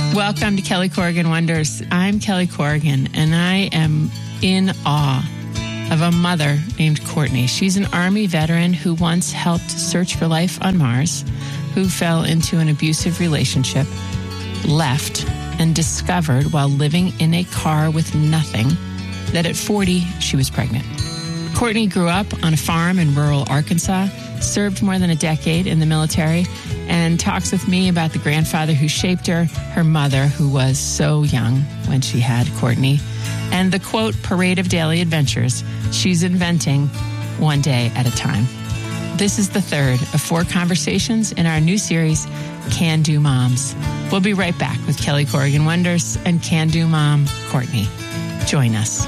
Welcome to Kelly Corrigan Wonders. I'm Kelly Corrigan, and I am in awe of a mother named Courtney. She's an Army veteran who once helped search for life on Mars, who fell into an abusive relationship, left, and discovered while living in a car with nothing that at 40, she was pregnant. Courtney grew up on a farm in rural Arkansas, served more than a decade in the military, and talks with me about the grandfather who shaped her, her mother, who was so young when she had Courtney, and the, quote, parade of daily adventures she's inventing one day at a time. This is the third of 4 conversations in our new series, Can Do Moms. We'll be right back with Kelly Corrigan Wonders and Can Do Mom, Courtney. Join us.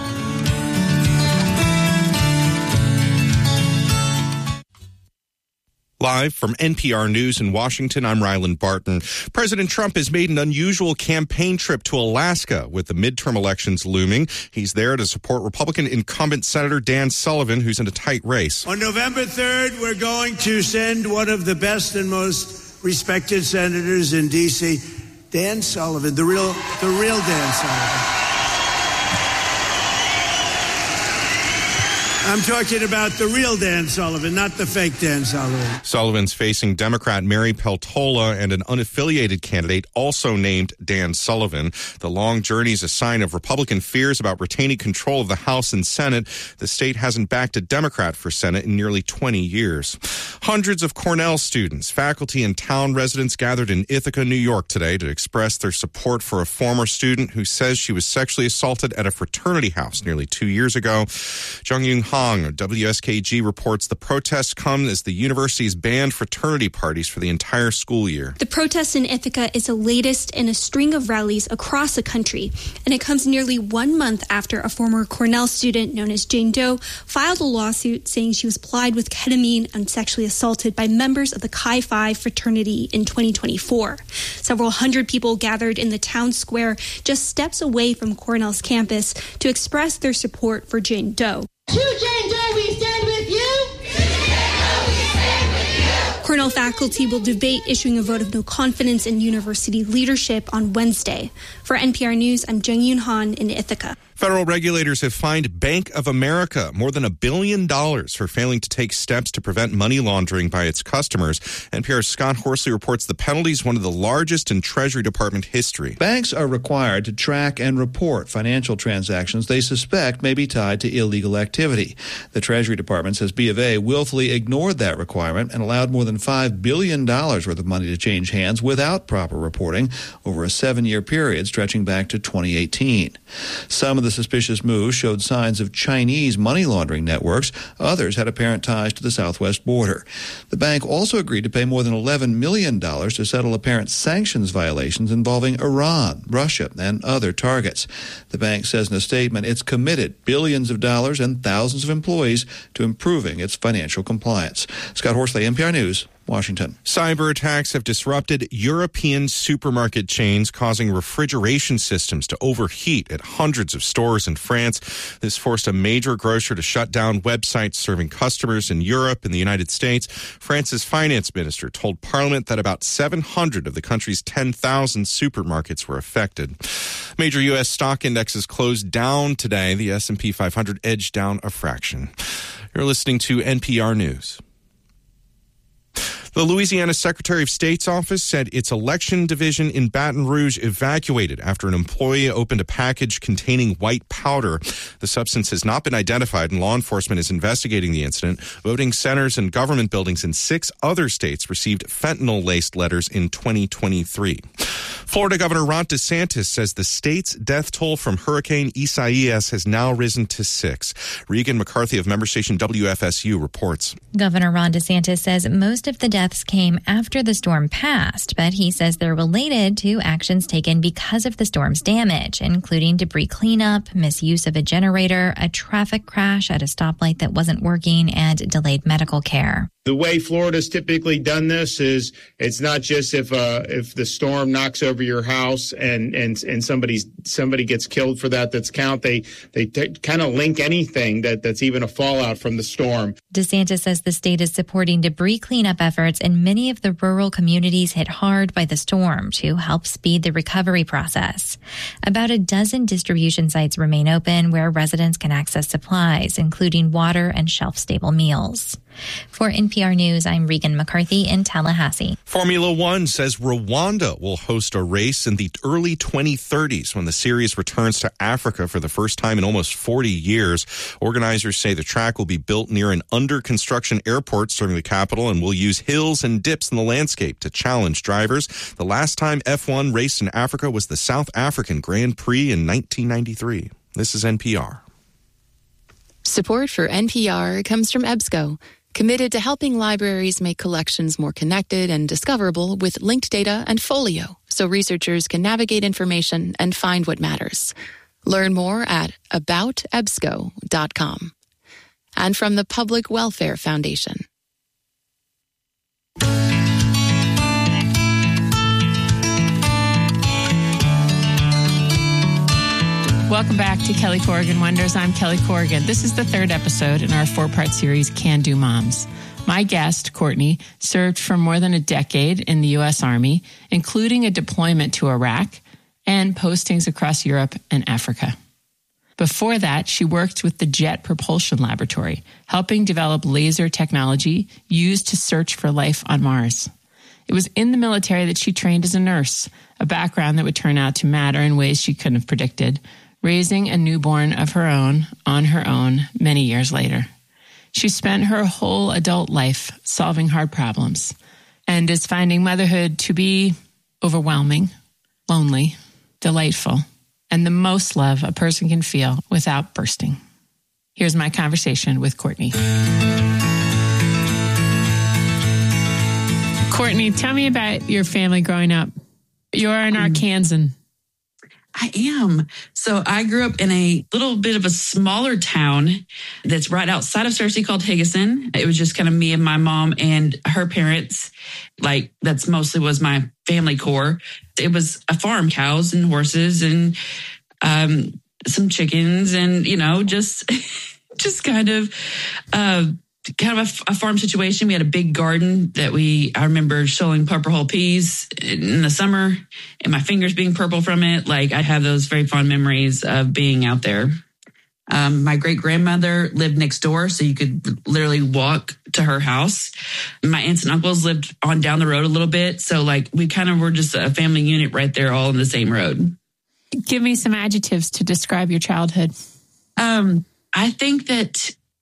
Live from NPR News in Washington, I'm Ryland Barton. President Trump has made an unusual campaign trip to Alaska with the midterm elections looming. He's there to support Republican incumbent Senator Dan Sullivan, who's in a tight race. On November 3rd, we're going to send one of the best and most respected senators in D.C., Dan Sullivan, the real Dan Sullivan. I'm talking about the real Dan Sullivan, not the fake Dan Sullivan. Sullivan's facing Democrat Mary Peltola and an unaffiliated candidate also named Dan Sullivan. The long journey is a sign of Republican fears about retaining control of the House and Senate. The state hasn't backed a Democrat for Senate in nearly 20 years. Hundreds of Cornell students, faculty, and town residents gathered in Ithaca, New York today to express their support for a former student who says she was sexually assaulted at a fraternity house nearly 2 years ago. Jung-Yoon Hong of WSKG reports the protests come as the university's banned fraternity parties for the entire school year. The protest in Ithaca is the latest in a string of rallies across the country, and it comes nearly 1 month after a former Cornell student known as Jane Doe filed a lawsuit saying she was plied with ketamine and sexually assaulted by members of the Chi Phi fraternity in 2024. Several hundred people gathered in the town square just steps away from Cornell's campus to express their support for Jane Doe. To Jane Doe, we stand with you. Cornell faculty will debate issuing a vote of no confidence in university leadership on Wednesday. For NPR News, I'm Jung-Yoon Han in Ithaca. Federal regulators have fined Bank of America more than $1 billion for failing to take steps to prevent money laundering by its customers. NPR's Scott Horsley reports the penalty is one of the largest in Treasury Department history. Banks are required to track and report financial transactions they suspect may be tied to illegal activity. The Treasury Department says B of A willfully ignored that requirement and allowed more than $5 billion worth of money to change hands without proper reporting over a 7-year period stretching back to 2018. Some of the suspicious moves showed signs of Chinese money laundering networks. Others had apparent ties to the southwest border. The bank also agreed to pay more than $11 million to settle apparent sanctions violations involving Iran, Russia, and other targets. The bank says in a statement it's committed billions of dollars and thousands of employees to improving its financial compliance. Scott Horsley, NPR News, Washington. Cyber attacks have disrupted European supermarket chains, causing refrigeration systems to overheat at hundreds of stores in France. This forced a major grocer to shut down websites serving customers in Europe and the United States. France's finance minister told Parliament that about 700 of the country's 10,000 supermarkets were affected. Major U.S. stock indexes closed down today. The S&P 500 edged down a fraction. You're listening to NPR News. The Louisiana Secretary of State's office said its election division in Baton Rouge evacuated after an employee opened a package containing white powder. The substance has not been identified, and law enforcement is investigating the incident. Voting centers and government buildings in 6 other states received fentanyl-laced letters in 2023. Florida Governor Ron DeSantis says the state's death toll from Hurricane Isaias has now risen to 6. Regan McCarthy of member station WFSU reports. Governor Ron DeSantis says most of the deaths came after the storm passed, but he says they're related to actions taken because of the storm's damage, including debris cleanup, misuse of a generator, a traffic crash at a stoplight that wasn't working, and delayed medical care. The way Florida's typically done this is it's not just if the storm knocks over your house and somebody gets killed for that's count. They kind of link anything that's even a fallout from the storm. DeSantis says the state is supporting debris cleanup efforts in many of the rural communities hit hard by the storm to help speed the recovery process. About a dozen distribution sites remain open where residents can access supplies, including water and shelf-stable meals. For NPR News, I'm Regan McCarthy in Tallahassee. Formula One says Rwanda will host a race in the early 2030s when the series returns to Africa for the first time in almost 40 years. Organizers say the track will be built near an under-construction airport serving the capital and will use hills and dips in the landscape to challenge drivers. The last time F1 raced in Africa was the South African Grand Prix in 1993. This is NPR. Support for NPR comes from EBSCO, committed to helping libraries make collections more connected and discoverable with linked data and Folio, so researchers can navigate information and find what matters. Learn more at aboutebsco.com. And from the Public Welfare Foundation. Welcome back to Kelly Corrigan Wonders. I'm Kelly Corrigan. This is the third episode in our 4-part series, Can Do Moms. My guest, Courtney, served for more than a decade in the U.S. Army, including a deployment to Iraq and postings across Europe and Africa. Before that, she worked with the Jet Propulsion Laboratory, helping develop laser technology used to search for life on Mars. It was in the military that she trained as a nurse, a background that would turn out to matter in ways she couldn't have predicted, raising a newborn of her own on her own many years later. She spent her whole adult life solving hard problems and is finding motherhood to be overwhelming, lonely, delightful, and the most love a person can feel without bursting. Here's my conversation with Courtney. Courtney, tell me about your family growing up. You're an Arkansan. I am. So I grew up in a little bit of a smaller town that's right outside of Searcy called Higgison. It was just kind of me and my mom and her parents. Like that's mostly was my family core. It was a farm, cows and horses and some chickens and, just kind of a farm situation. We had a big garden that I remember sowing purple hull peas in the summer and my fingers being purple from it. Like I have those very fond memories of being out there. My great grandmother lived next door, so you could literally walk to her house. My aunts and uncles lived on down the road a little bit. So like we kind of were just a family unit right there, all on the same road. Give me some adjectives to describe your childhood. I think that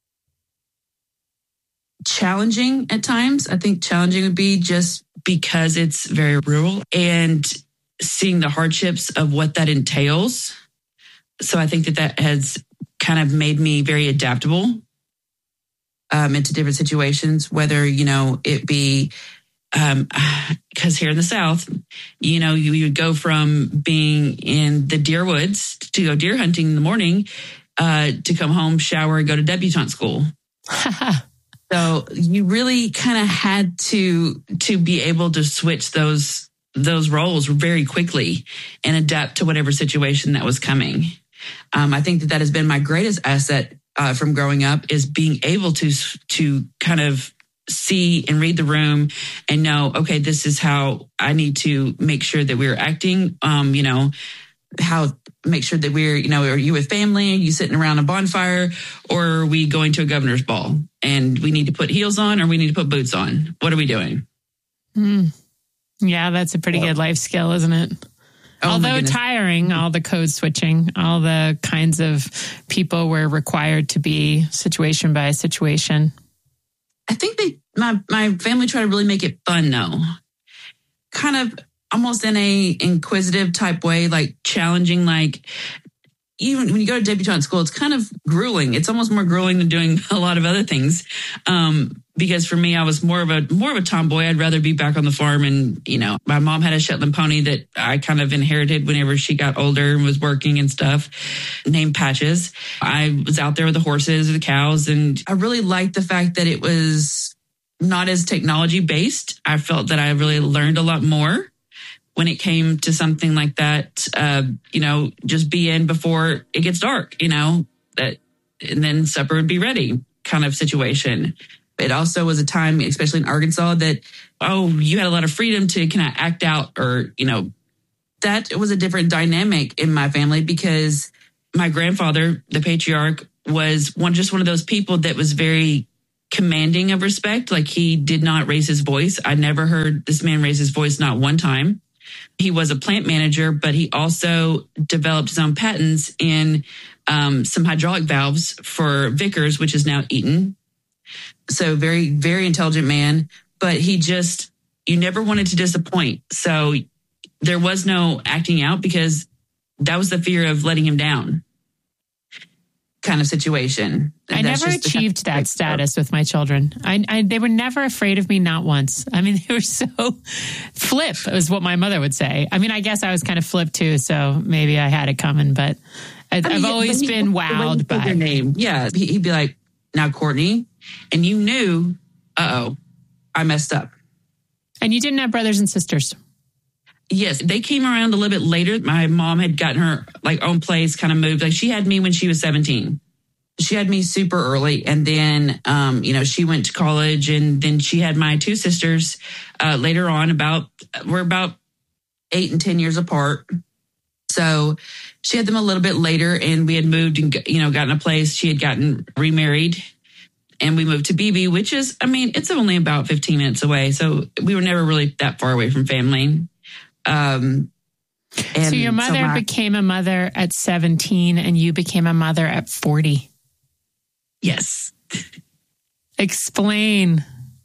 challenging at times. I think challenging would be just because it's very rural and seeing the hardships of what that entails. So I think that has kind of made me very adaptable into different situations, whether, it be because here in the South, you would go from being in the deer woods to go deer hunting in the morning to come home, shower, and go to debutante school. So you really kind of had to be able to switch those roles very quickly and adapt to whatever situation that was coming. I think that has been my greatest asset from growing up is being able to kind of see and read the room and know, okay, this is how I need to make sure that we're acting, how make sure that we're, are you with family? Are you sitting around a bonfire or are we going to a governor's ball and we need to put heels on or we need to put boots on? What are we doing? Yeah, that's a pretty good life skill, isn't it? Although tiring, all the code switching, all the kinds of people we're required to be situation by situation. I think my family tried to really make it fun, though. Kind of almost in a inquisitive type way, like challenging, like even when you go to debutante school, it's kind of grueling. It's almost more grueling than doing a lot of other things. Because for me, I was more of a tomboy. I'd rather be back on the farm. And, my mom had a Shetland pony that I kind of inherited whenever she got older and was working and stuff, named Patches. I was out there with the horses, the cows, and I really liked the fact that it was not as technology based. I felt that I really learned a lot more when it came to something like that. Just be in before it gets dark, and then supper would be ready kind of situation. It also was a time, especially in Arkansas, that, you had a lot of freedom to kind of act out, or, that was a different dynamic in my family, because my grandfather, the patriarch, was one of those people that was very commanding of respect. Like, he did not raise his voice. I never heard this man raise his voice, not one time. He was a plant manager, but he also developed his own patents in some hydraulic valves for Vickers, which is now Eaton. So very, very intelligent man, but you never wanted to disappoint. So there was no acting out, because that was the fear of letting him down kind of situation. I never achieved that status with my children. They were never afraid of me, not once. I mean, they were so flip, is what my mother would say. I mean, I guess I was kind of flip too, so maybe I had it coming, but I've always been wowed by their name. Yeah, he'd be like, "Now, Courtney," and you knew, I messed up. And you didn't have brothers and sisters? Yes, they came around a little bit later. My mom had gotten her own place, kind of moved. Like, she had me when she was 17. She had me super early. And then, she went to college, and then she had my two sisters later on. We're about 8 and 10 years apart. So she had them a little bit later, and we had moved and, gotten a place. She had gotten remarried, and we moved to Beebe, which is, it's only about 15 minutes away. So we were never really that far away from family. So your mother became a mother at 17, and you became a mother at 40. Yes. Explain.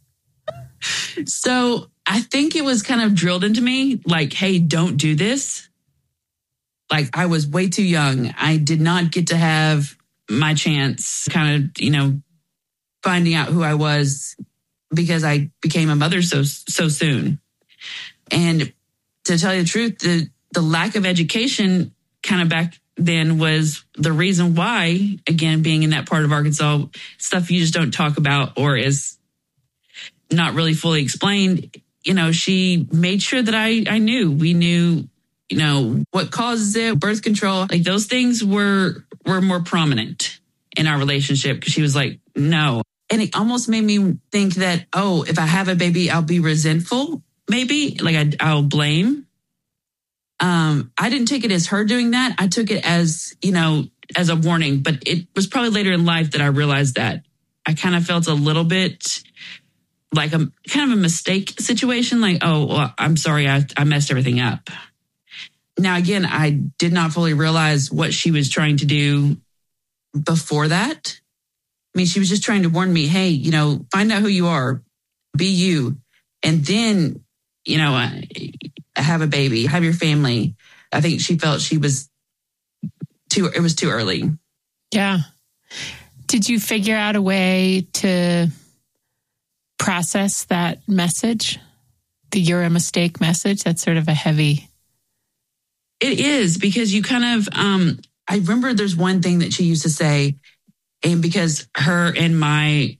So I think it was kind of drilled into me, like, hey, don't do this. Like, I was way too young. I did not get to have my chance, kind of, finding out who I was, because I became a mother so soon. And to tell you the truth, the lack of education kind of back then was the reason why, again, being in that part of Arkansas, stuff you just don't talk about or is not really fully explained. She made sure that I knew. We knew, what causes it, birth control, like those things were more prominent in our relationship, because she was like, no. And it almost made me think that, if I have a baby, I'll be resentful. Maybe I'll blame. I didn't take it as her doing that. I took it as, as a warning, but it was probably later in life that I realized that I kind of felt a little bit like a kind of a mistake situation. Like, I'm sorry, I messed everything up. Now, again, I did not fully realize what she was trying to do before that. She was just trying to warn me, hey, find out who you are, be you. And then, have a baby, have your family. I think she felt it was too early. Yeah. Did you figure out a way to process that message? The "you're a mistake" message? That's sort of a heavy. It is, because you kind of, I remember there's one thing that she used to say, and because her and my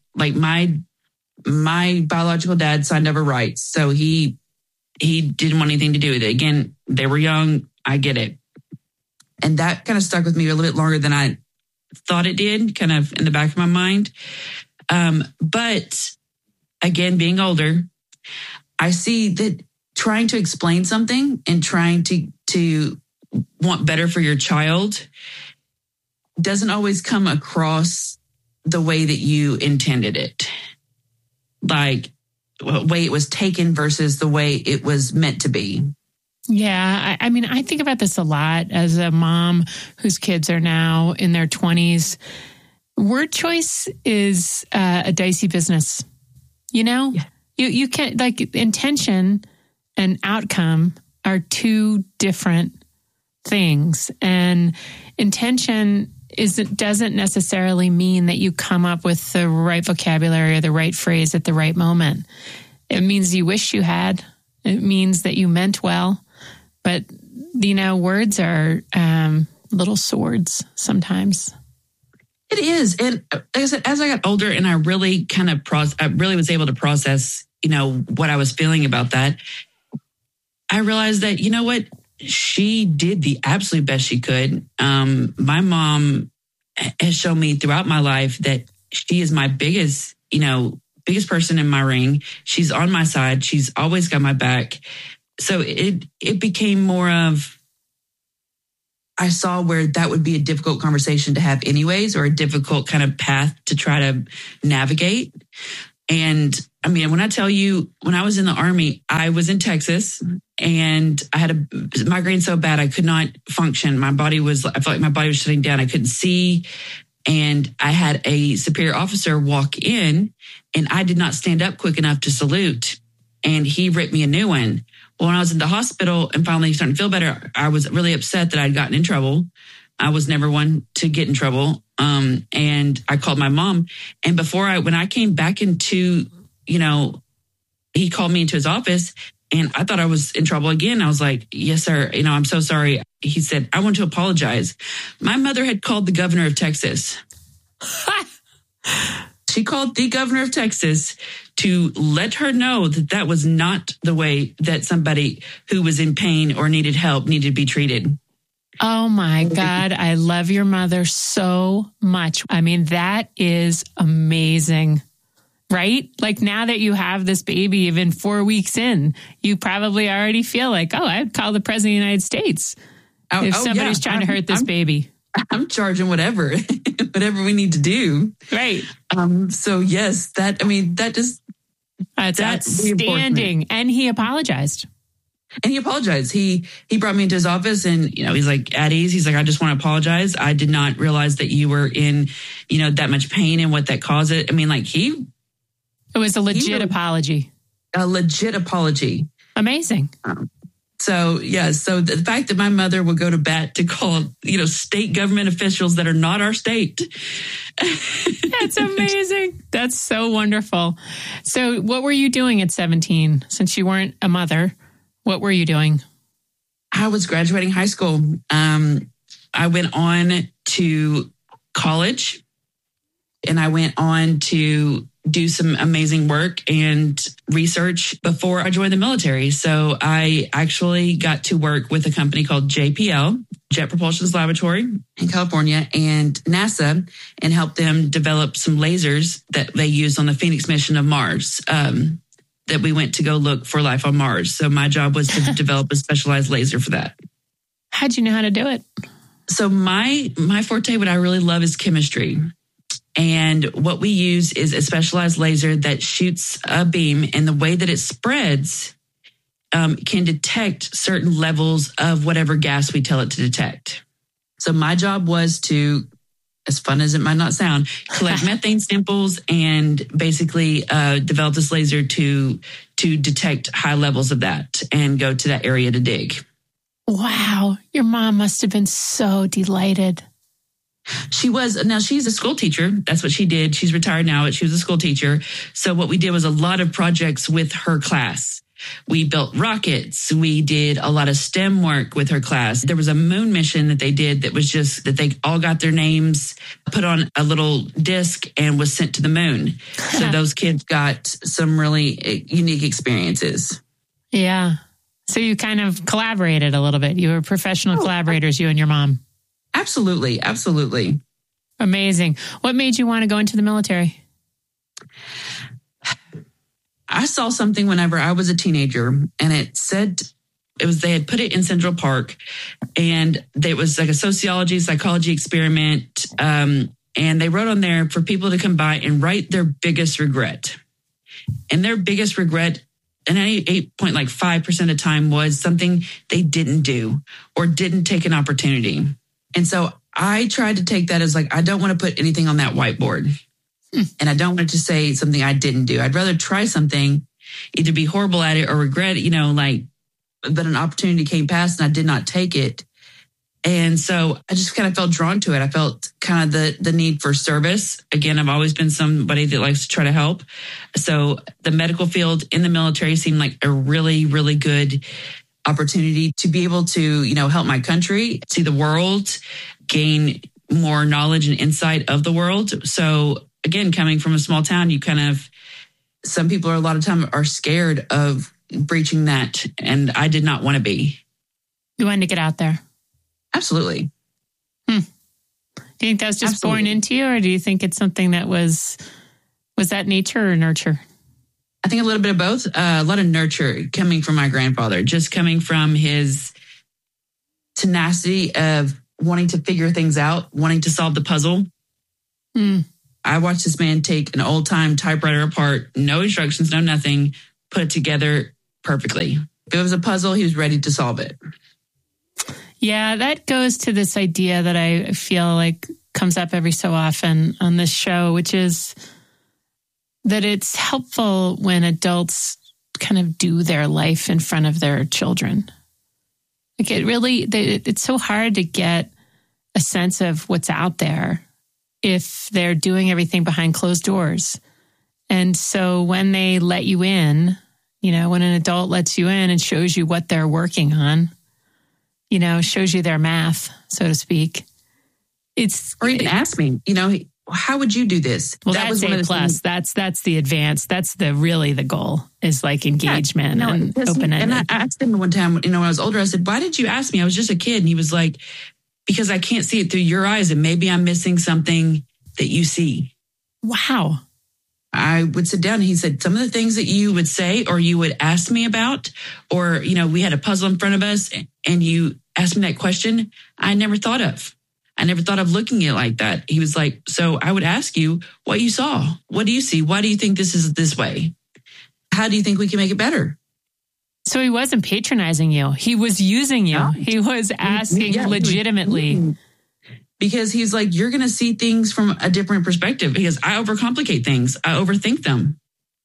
biological dad signed over rights. So he didn't want anything to do with it. Again, they were young. I get it. And that kind of stuck with me a little bit longer than I thought it did, kind of in the back of my mind. But again, being older, I see that trying to explain something and trying to want better for your child doesn't always come across the way that you intended it. Like, the way it was taken versus the way it was meant to be. Yeah. I think about this a lot as a mom whose kids are now in their 20s. Word choice is a dicey business. Yeah. You can't, intention and outcome are two different things. And intention doesn't necessarily mean that you come up with the right vocabulary or the right phrase at the right moment. It means you wish you had. It means that you meant well. But, words are little swords sometimes. It is. And like I said, as I got older and I really kind of I really was able to process, what I was feeling about that, I realized that, you know what, she did the absolute best she could. My mom has shown me throughout my life that she is my biggest person in my ring. She's on my side. She's always got my back. So it became more of, I saw where that would be a difficult conversation to have anyways, or a difficult kind of path to try to navigate. And I mean, when I tell you, when I was in the Army, I was in Texas and I had a migraine so bad I could not function. I felt like my body was shutting down. I couldn't see. And I had a superior officer walk in and I did not stand up quick enough to salute. And he ripped me a new one. Well, when I was in the hospital and finally starting to feel better, I was really upset that I'd gotten in trouble. I was never one to get in trouble. And I called my mom. And when I came back into, he called me into his office and I thought I was in trouble again. I was like, yes, sir. I'm so sorry. He said, I want to apologize. My mother had called the governor of Texas. She called the governor of Texas to let her know that that was not the way that somebody who was in pain or needed help needed to be treated. Oh my God. I love your mother so much. I mean, that is amazing, right? Like now that you have this baby, even 4 weeks in, you probably already feel like, I'd call the president of the United States if somebody's trying to hurt this baby. I'm charging whatever we need to do. Right. So yes, that's outstanding. And he apologized. He brought me into his office and, he's like, at ease. He's like, I just want to apologize. I did not realize that you were in, that much pain and what that caused it. I mean, it was a legit apology. A legit apology. Amazing. So the fact that my mother would go to bat to call, state government officials that are not our state. That's amazing. That's so wonderful. So what were you doing at 17 since you weren't a mother? What were you doing? I was graduating high school. I went on to college and I went on to do some amazing work and research before I joined the military. So I actually got to work with a company called JPL, Jet Propulsion Laboratory in California, and NASA, and help them develop some lasers that they used on the Phoenix mission of Mars, that we went to go look for life on Mars. So my job was to develop a specialized laser for that. How'd you know how to do it? So my forte, what I really love is chemistry. And what we use is a specialized laser that shoots a beam, and the way that it spreads can detect certain levels of whatever gas we tell it to detect. So my job was to, as fun as it might not sound, collect methane samples and basically develop this laser to detect high levels of that and go to that area to dig. Wow. Your mom must have been so delighted. She was. Now she's a school teacher. That's what she did. She's retired now, but she was a school teacher. So what we did was a lot of projects with her class. We built rockets. We did a lot of STEM work with her class. There was a moon mission that they did that was just that they all got their names put on a little disc and was sent to the moon. So those kids got some really unique experiences. Yeah. So you kind of collaborated a little bit. You were professional collaborators, you and your mom. Absolutely. Absolutely. Amazing. What made you want to go into the military? I saw something whenever I was a teenager, and it said they had put it in Central Park, and it was like a psychology experiment. And they wrote on there for people to come by and write their biggest regret. And their biggest regret, and 8.5% of the time, was something they didn't do or didn't take an opportunity. And so I tried to take that as I don't want to put anything on that whiteboard. And I don't want to say something I didn't do. I'd rather try something, either be horrible at it or regret it, but an opportunity came past and I did not take it. And so I just kind of felt drawn to it. I felt kind of the need for service. Again, I've always been somebody that likes to try to help. So the medical field in the military seemed like a really, really good opportunity to be able to, help my country, see the world, gain more knowledge and insight of the world. So again, coming from a small town, some people a lot of time are scared of breaching that. And I did not want to be. You wanted to get out there. Absolutely. Do you think that was just born into you, or do you think it's something that was that nature or nurture? I think a little bit of both. A lot of nurture coming from my grandfather, just coming from his tenacity of wanting to figure things out, wanting to solve the puzzle. I watched this man take an old-time typewriter apart, no instructions, no nothing, put it together perfectly. If it was a puzzle, he was ready to solve it. Yeah, that goes to this idea that I feel like comes up every so often on this show, which is that it's helpful when adults kind of do their life in front of their children. Like it's so hard to get a sense of what's out there if they're doing everything behind closed doors. And so when they let you in, when an adult lets you in and shows you what they're working on, shows you their math, so to speak. Or even ask me, how would you do this? Well, that's A plus. That's the advanced. That's really the goal is like engagement and open-ended. And I asked him one time, when I was older, I said, why did you ask me? I was just a kid. And he was like, because I can't see it through your eyes and maybe I'm missing something that you see. Wow. I would sit down and he said, some of the things that you would say or you would ask me about, or, we had a puzzle in front of us and you asked me that question, I never thought of. I never thought of looking at it like that. He was like, so I would ask you what you saw. What do you see? Why do you think this is this way? How do you think we can make it better? So he wasn't patronizing you. He was using you. No. He was asking legitimately. Because he's like, you're going to see things from a different perspective because I overcomplicate things. I overthink them.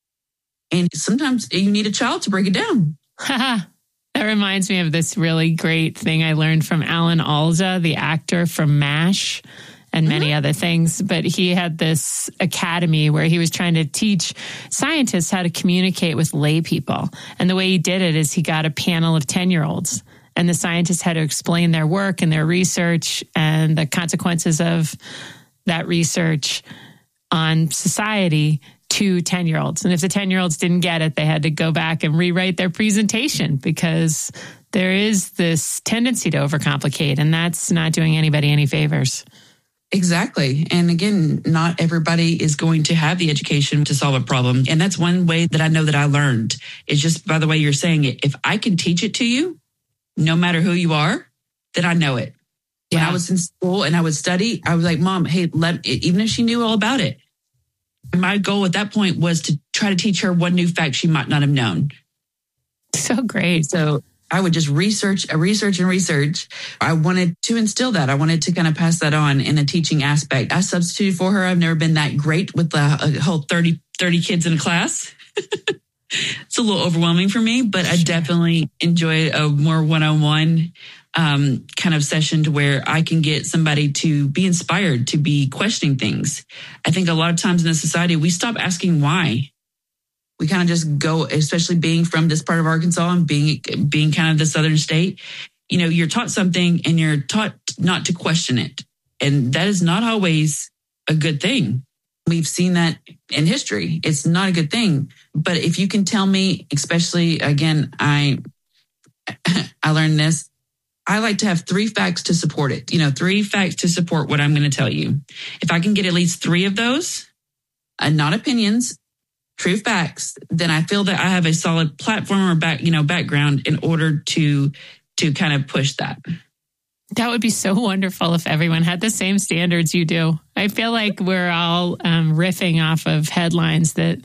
And sometimes you need a child to break it down. That reminds me of this really great thing I learned from Alan Alda, the actor from MASH and many other things. But he had this academy where he was trying to teach scientists how to communicate with lay people. And the way he did it is he got a panel of 10-year-olds. And the scientists had to explain their work and their research and the consequences of that research on society to 10-year-olds. And if the 10-year-olds didn't get it, they had to go back and rewrite their presentation because there is this tendency to overcomplicate, and that's not doing anybody any favors. Exactly. And again, not everybody is going to have the education to solve a problem. And that's one way that I know that I learned is just by the way you're saying it. If I can teach it to you, no matter who you are, then I know it. When I was in school and I would study, I was like, Mom, hey, even if she knew all about it, my goal at that point was to try to teach her one new fact she might not have known. So great. So I would just research. I wanted to instill that. I wanted to kind of pass that on in a teaching aspect. I substituted for her. I've never been that great with the whole 30 kids in a class. It's a little overwhelming for me, but I definitely enjoy a more one-on-one kind of session to where I can get somebody to be inspired, to be questioning things. I think a lot of times in the society, we stop asking why. We kind of just go, especially being from this part of Arkansas and being kind of the southern state, you're taught something and you're taught not to question it. And that is not always a good thing. We've seen that in history. It's not a good thing. But if you can tell me, especially, again, I learned this. I like to have 3 facts to support it. 3 facts to support what I'm going to tell you. If I can get at least 3 of those, not opinions, true facts, then I feel that I have a solid platform or background in order to kind of push that. That would be so wonderful if everyone had the same standards you do. I feel like we're all riffing off of headlines that,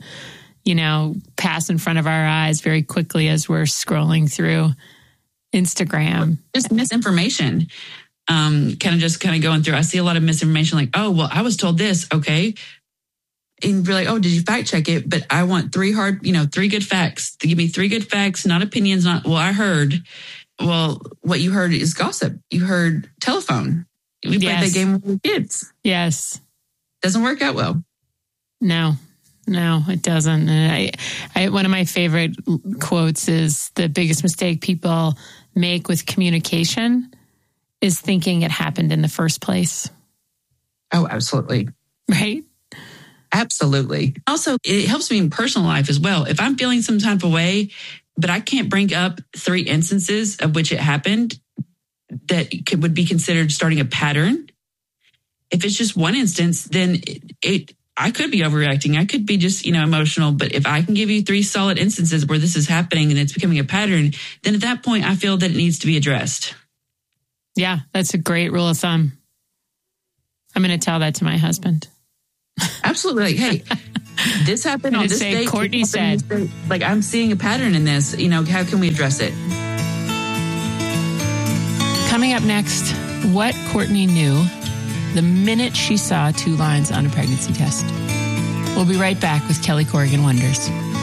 pass in front of our eyes very quickly as we're scrolling through Instagram. Just misinformation. Kind of going through. I see a lot of misinformation like, oh, well, I was told this. Okay. And you're like, oh, did you fact check it? But I want 3 good facts. To give me 3 good facts, not opinions, I heard. Well, what you heard is gossip. You heard telephone. We played that game with kids. Yes. Doesn't work out well. No, it doesn't. And I one of my favorite quotes is the biggest mistake people make with communication is thinking it happened in the first place. Oh, absolutely. Right? Absolutely. Also, it helps me in personal life as well. If I'm feeling some type of way, but I can't bring up 3 instances of which it happened that would be considered starting a pattern. If it's just one instance, then I could be overreacting. I could be just, emotional. But if I can give you 3 solid instances where this is happening and it's becoming a pattern, then at that point, I feel that it needs to be addressed. Yeah, that's a great rule of thumb. I'm going to tell that to my husband. Absolutely. Like, hey, this happened on this day. Courtney said, like, I'm seeing a pattern in this. How can we address it? Coming up next, what Courtney knew the minute she saw 2 lines on a pregnancy test. We'll be right back with Kelly Corrigan Wonders.